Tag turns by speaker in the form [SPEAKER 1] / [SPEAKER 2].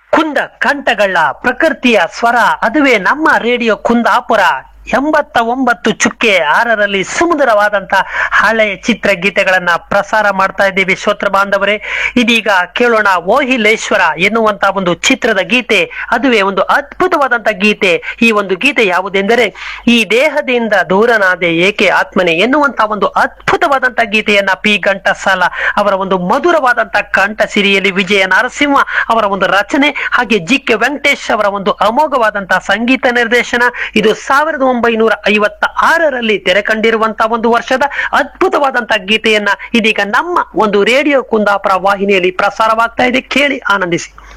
[SPEAKER 1] ಕುಂದ ಕಂಠಗಳ ಪ್ರಕೃತಿಯ ಸ್ವರ, ಅದುವೇ ನಮ್ಮ ರೇಡಿಯೋ ಕುಂದಾಪುರ 89.6ರಲ್ಲಿ ಸುಮಧುರವಾದಂತ ಹಳೆಯ ಚಿತ್ರಗೀತೆಗಳನ್ನ ಪ್ರಸಾರ ಮಾಡ್ತಾ ಇದ್ದೀವಿ. ಶ್ರೋತೃ ಬಾಂಧವರೇ, ಇದೀಗ ಕೇಳೋಣ ಓಹಿಲೇಶ್ವರ ಎನ್ನುವಂತ ಒಂದು ಚಿತ್ರದ ಗೀತೆ. ಅದುವೇ ಒಂದು ಅದ್ಭುತವಾದಂತ ಗೀತೆ. ಈ ಒಂದು ಗೀತೆ ಯಾವುದೆಂದರೆ, ಈ ದೇಹದಿಂದ ದೂರನಾದೆ ಏಕೆ ಆತ್ಮನೆ ಎನ್ನುವಂತ ಒಂದು ಅದ್ಭುತವಾದಂತ ಗೀತೆಯನ್ನ ಪಿ ಘಂಟಸಾಲ ಅವರ ಒಂದು ಮಧುರವಾದಂತ ಕಂಠ ಸಿರಿಯಲ್ಲಿ ವಿಜಯ ನರಸಿಂಹ ಅವರ ಒಂದು ರಚನೆ, ಹಾಗೆ ಜಿ ಕೆ ವೆಂಕಟೇಶ್ ಅವರ ಒಂದು ಅಮೋಘವಾದಂತಹ ಸಂಗೀತ ನಿರ್ದೇಶನ. ಇದು 1956ರಲ್ಲಿ ತೆರೆ ಕಂಡಿರುವಂತಹ ಒಂದು ವರ್ಷದ ಅದ್ಭುತವಾದಂತಹ ಗೀತೆಯನ್ನ ಇದೀಗ ನಮ್ಮ ಒಂದು ರೇಡಿಯೋ ಕುಂದಾಪುರ ವಾಹಿನಿಯಲ್ಲಿ ಪ್ರಸಾರವಾಗ್ತಾ ಇದೆ. ಕೇಳಿ ಆನಂದಿಸಿ.